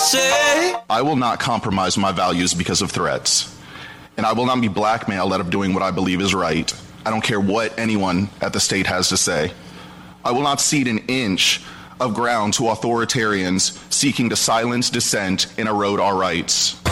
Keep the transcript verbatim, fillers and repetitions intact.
say. I will not compromise my values because of threats. And I will not be blackmailed out of doing what I believe is right. I don't care what anyone at the state has to say. I will not cede an inch of ground to authoritarians seeking to silence dissent and erode our rights.